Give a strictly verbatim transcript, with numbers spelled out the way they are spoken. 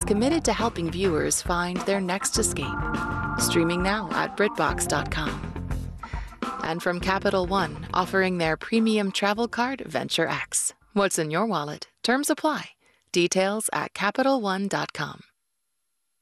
committed to helping viewers find their next escape. Streaming now at BritBox dot com. And from Capital One, offering their premium travel card, Venture X. What's in your wallet? Terms apply. Details at Capital One dot com.